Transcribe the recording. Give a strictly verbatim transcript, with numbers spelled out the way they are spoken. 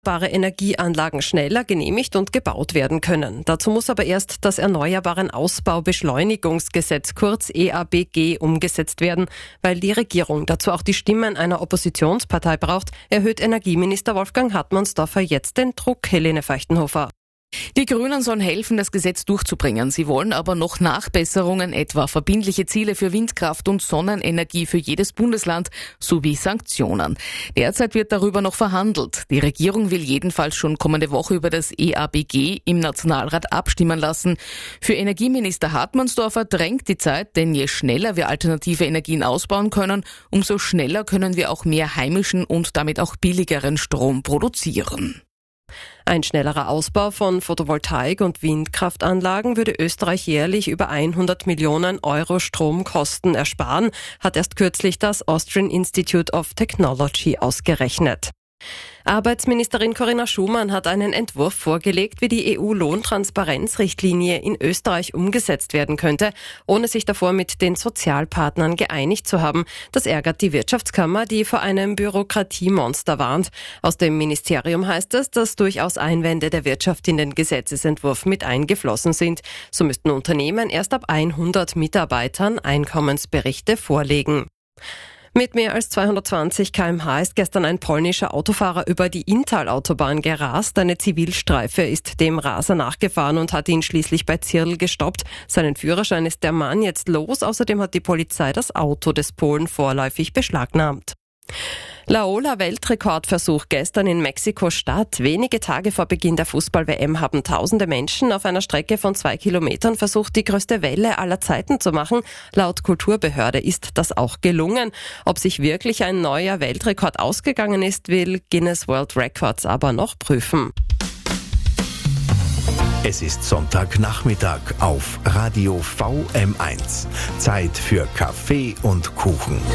erneuerbare Energieanlagen schneller genehmigt und gebaut werden können. Dazu muss aber erst das Erneuerbaren Ausbaubeschleunigungsgesetz, kurz E A B G, umgesetzt werden. Weil die Regierung dazu auch die Stimmen einer Oppositionspartei braucht, erhöht Energieminister Wolfgang Hartmannsdorfer jetzt den Druck. Helene Feuchtenhofer. Die Grünen sollen helfen, das Gesetz durchzubringen. Sie wollen aber noch Nachbesserungen, etwa verbindliche Ziele für Windkraft und Sonnenenergie für jedes Bundesland sowie Sanktionen. Derzeit wird darüber noch verhandelt. Die Regierung will jedenfalls schon kommende Woche über das E A B G im Nationalrat abstimmen lassen. Für Energieminister Hartmannsdorfer drängt die Zeit, denn je schneller wir alternative Energien ausbauen können, umso schneller können wir auch mehr heimischen und damit auch billigeren Strom produzieren. Ein schnellerer Ausbau von Photovoltaik- und Windkraftanlagen würde Österreich jährlich über hundert Millionen Euro Stromkosten ersparen, hat erst kürzlich das Austrian Institute of Technology ausgerechnet. Arbeitsministerin Corinna Schumann hat einen Entwurf vorgelegt, wie die E U-Lohntransparenzrichtlinie in Österreich umgesetzt werden könnte, ohne sich davor mit den Sozialpartnern geeinigt zu haben. Das ärgert die Wirtschaftskammer, die vor einem Bürokratiemonster warnt. Aus dem Ministerium heißt es, dass durchaus Einwände der Wirtschaft in den Gesetzesentwurf mit eingeflossen sind. So müssten Unternehmen erst ab hundert Mitarbeitern Einkommensberichte vorlegen. Mit mehr als zweihundertzwanzig Kilometer pro Stunde ist gestern ein polnischer Autofahrer über die Inntal-Autobahn gerast. Eine Zivilstreife ist dem Raser nachgefahren und hat ihn schließlich bei Zirl gestoppt. Seinen Führerschein ist der Mann jetzt los. Außerdem hat die Polizei das Auto des Polen vorläufig beschlagnahmt. Laola-Weltrekordversuch gestern in Mexiko-Stadt. Wenige Tage vor Beginn der Fußball-W M haben tausende Menschen auf einer Strecke von zwei Kilometern versucht, die größte Welle aller Zeiten zu machen. Laut Kulturbehörde ist das auch gelungen. Ob sich wirklich ein neuer Weltrekord ausgegangen ist, will Guinness World Records aber noch prüfen. Es ist Sonntagnachmittag auf Radio V M eins. Zeit für Kaffee und Kuchen.